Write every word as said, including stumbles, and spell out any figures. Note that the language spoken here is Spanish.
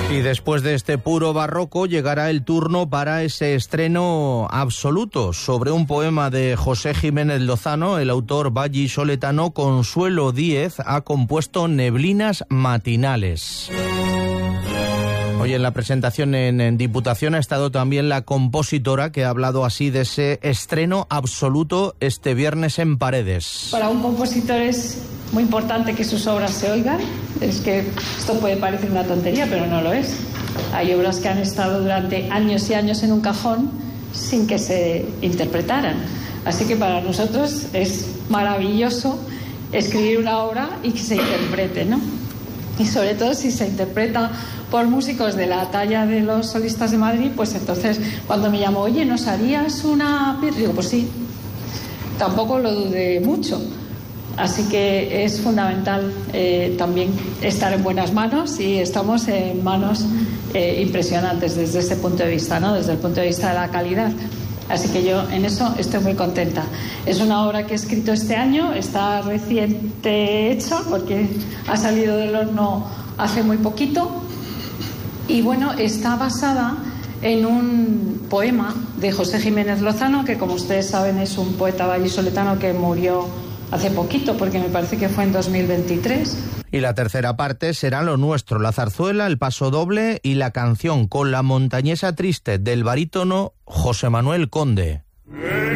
Y después de este puro barroco llegará el turno para ese estreno absoluto sobre un poema de José Jiménez Lozano. El autor vallisoletano Consuelo Díez ha compuesto Neblinas matinales. Hoy en la presentación en, en Diputación ha estado también la compositora, que ha hablado así de ese estreno absoluto este viernes en Paredes. Para un compositor es muy importante que sus obras se oigan. Es que esto puede parecer una tontería, pero no lo es. Hay obras que han estado durante años y años en un cajón sin que se interpretaran. Así que para nosotros es maravilloso escribir una obra y que se interprete, ¿no? Y sobre todo si se interpreta por músicos de la talla de los solistas de Madrid, pues entonces cuando me llamó, oye, ¿nos harías una pieza? Digo, pues sí, tampoco lo dudé mucho. Así que es fundamental eh, también estar en buenas manos, y estamos en manos eh, impresionantes desde ese punto de vista, ¿no? Desde el punto de vista de la calidad. Así que yo en eso estoy muy contenta. Es una obra que he escrito este año, está reciente hecha porque ha salido del horno hace muy poquito, y bueno, está basada en un poema de José Jiménez Lozano, que como ustedes saben es un poeta vallisoletano que murió hace poquito, porque me parece que fue en dos mil veintitrés. Y la tercera parte será lo nuestro, la zarzuela, el paso doble y la canción con la montañesa triste del barítono José Manuel Conde.